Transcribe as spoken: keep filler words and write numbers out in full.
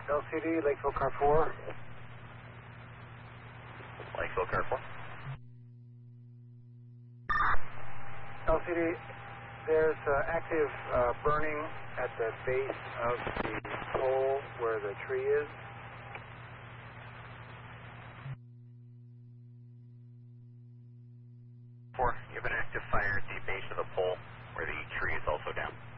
L C D, Lakeville Car four. Lakeville Car four. L C D, there's uh, active uh, burning at the base of the pole where the tree is. four, you have an active fire at the base of the pole where the tree is also down.